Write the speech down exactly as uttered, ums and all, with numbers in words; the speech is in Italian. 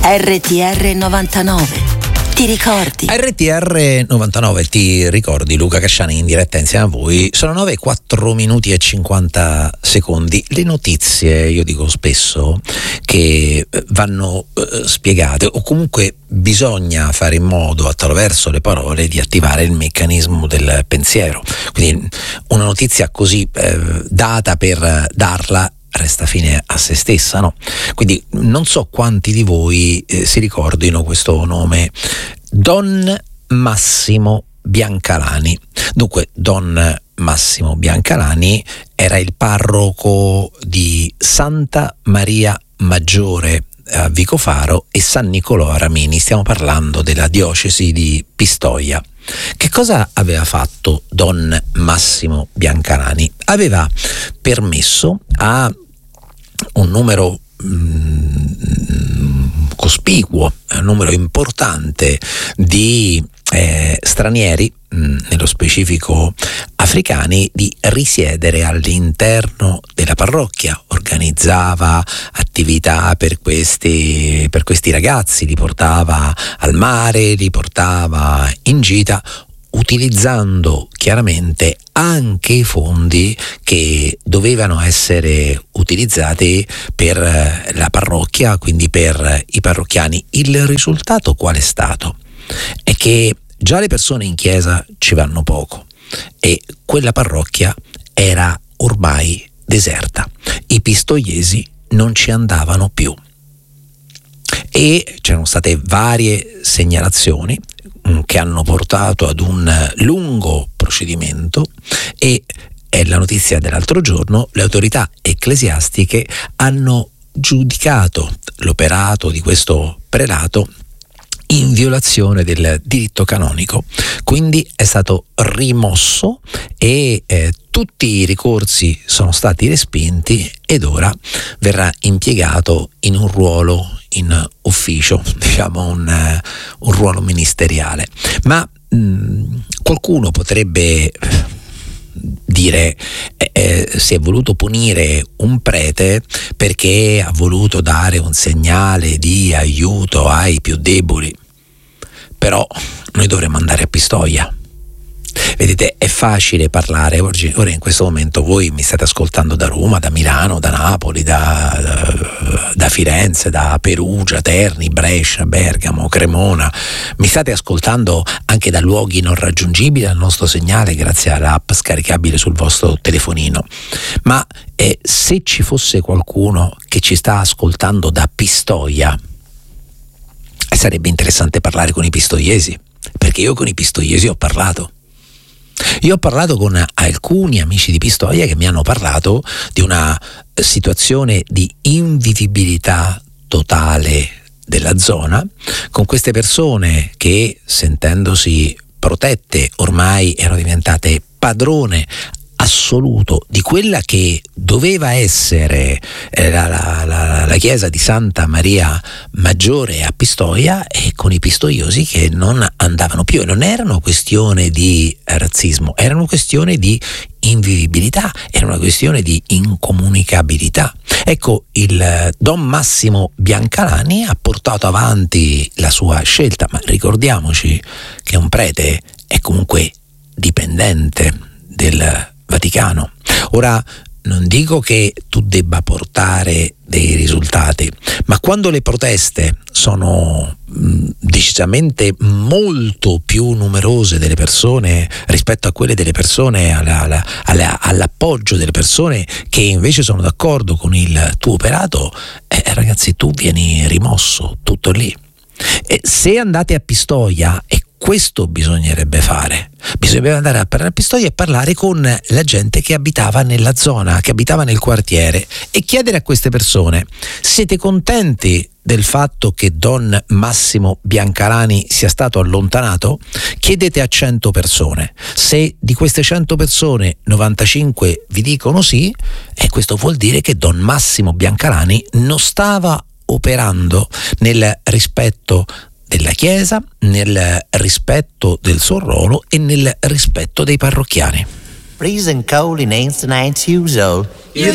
R T R novantanove. Ti ricordi? R T R novantanove, ti ricordi? Luca Casciani in diretta insieme a voi. Sono nove e quattro minuti e cinquanta secondi. Le notizie, io dico spesso, che vanno eh, spiegate, o comunque bisogna fare in modo, attraverso le parole, di attivare il meccanismo del pensiero. Quindi una notizia così eh, data per darla resta fine a se stessa, no? Quindi non so quanti di voi eh, si ricordino questo nome, Don Massimo Biancalani. Dunque, Don Massimo Biancalani era il parroco di Santa Maria Maggiore a Vicofaro e San Nicolò a Ramini. Stiamo parlando della diocesi di Pistoia. Che cosa aveva fatto Don Massimo Biancalani? Aveva permesso a un numero mh, cospicuo, un numero importante di eh, stranieri, mh, nello specifico africani, di risiedere all'interno della parrocchia. Organizzava attività per questi, per questi ragazzi, li portava al mare, li portava in gita, utilizzando chiaramente anche i fondi che dovevano essere utilizzati per la parrocchia, quindi per i parrocchiani. Il risultato qual è stato? È che già le persone in chiesa ci vanno poco e quella parrocchia era ormai deserta. I pistoiesi non ci andavano più e c'erano state varie segnalazioni che hanno portato ad un lungo procedimento e è la notizia dell'altro giorno: le autorità ecclesiastiche hanno giudicato l'operato di questo prelato in violazione del diritto canonico, quindi è stato rimosso e eh, tutti i ricorsi sono stati respinti ed ora verrà impiegato in un ruolo, in ufficio, diciamo un, uh, un ruolo ministeriale. Ma mh, qualcuno potrebbe dire eh, eh, si è voluto punire un prete perché ha voluto dare un segnale di aiuto ai più deboli. Però noi dovremmo andare a Pistoia. Vedete, è facile parlare oggi, ora in questo momento voi mi state ascoltando da Roma, da Milano, da Napoli, da, da, da Firenze, da Perugia, Terni, Brescia, Bergamo, Cremona, mi state ascoltando anche da luoghi non raggiungibili al nostro segnale grazie all'app scaricabile sul vostro telefonino. Ma eh, se ci fosse qualcuno che ci sta ascoltando da Pistoia, sarebbe interessante parlare con i pistoiesi, perché io con i pistoiesi ho parlato. Io ho parlato con alcuni amici di Pistoia che mi hanno parlato di una situazione di invivibilità totale della zona, con queste persone che, sentendosi protette, ormai erano diventate padrone assoluto di quella che doveva essere eh, la, la, la, la chiesa di Santa Maria Maggiore a Pistoia, e con i pistoiosi che non andavano più. E non erano questione di razzismo, era una questione di invivibilità, era una questione di incomunicabilità. Ecco, il Don Massimo Biancalani ha portato avanti la sua scelta, ma ricordiamoci che un prete è comunque dipendente del Vaticano. Ora, non dico che tu debba portare dei risultati, ma quando le proteste sono mh, decisamente molto più numerose delle persone rispetto a quelle delle persone, alla, alla, alla, all'appoggio delle persone che invece sono d'accordo con il tuo operato, eh, ragazzi, tu vieni rimosso, tutto lì. E se andate a Pistoia, e questo bisognerebbe fare, bisognerebbe andare a parlare a Pistoia e parlare con la gente che abitava nella zona, che abitava nel quartiere, e chiedere a queste persone: siete contenti del fatto che Don Massimo Biancalani sia stato allontanato? Chiedete a cento persone. Se di queste cento persone novantacinque vi dicono sì, e questo vuol dire che Don Massimo Biancalani non stava operando nel rispetto della Chiesa, nel rispetto del suo ruolo e nel rispetto dei parrocchiani. Freezing cold in ancient usual.